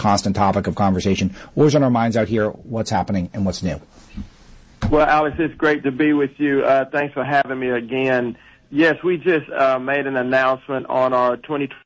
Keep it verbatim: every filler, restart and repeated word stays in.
constant topic of conversation. Always on our minds out here, what's happening and what's new. Well, Alex, it's great to be with you. Uh, thanks for having me again. Yes, we just uh, made an announcement on our twenty